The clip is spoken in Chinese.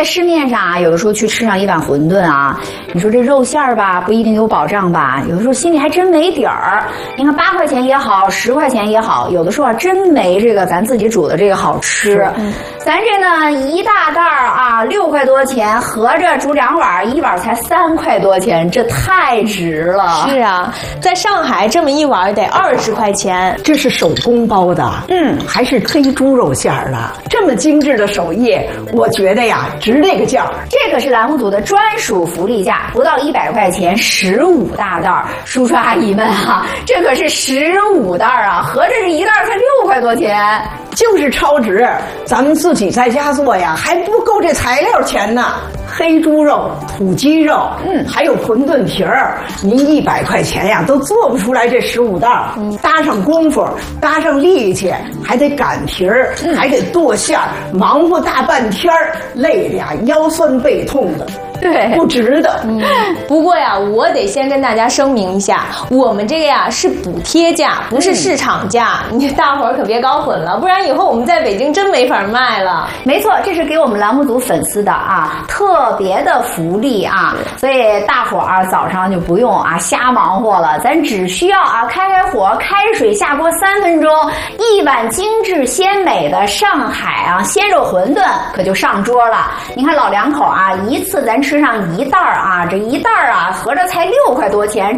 在市面上啊，有的时候去吃上一碗馄饨啊，你说这肉馅儿吧，不一定有保障吧？有的时候心里还真没底儿。你看8块钱也好，10块钱也好，有的时候啊，真没这个咱自己煮的这个好吃。咱这呢一大袋儿啊，6块多钱，合着煮2碗，一碗才3块多钱，这太值了。 是啊，在上海这么一碗得20块钱。 这是手工包的，还是黑猪肉馅儿的，这么精致的手艺，我觉得呀，值这个价。 这可是栏目组的专属福利价，不到100块钱，15大袋儿。叔叔阿姨们啊，这可是15袋儿啊，合着这一袋才6块多钱。 就是超值，咱们自己在家做呀，还不够这材料钱呢。黑猪肉、土鸡肉，还有馄饨皮儿，您100块钱呀都做不出来这15袋儿。搭上功夫，搭上力气，还得擀皮儿，还得剁馅儿，忙活大半天儿，累得呀腰酸背痛的。 对， 不值得。 不过呀，我得先跟大家声明一下，我们这个呀是补贴价，不是市场价，你大伙儿可别搞混了，不然以后我们在北京真没法卖了。 没错，这是给我们栏目组粉丝的啊特别的福利啊，所以大伙儿早上就不用啊瞎忙活了，咱只需要啊开火，开水下锅3分钟，一碗精致鲜美的上海啊鲜肉馄饨可就上桌了。你看老两口啊，一次咱吃上1袋儿啊，这1袋儿啊合着才6块多钱。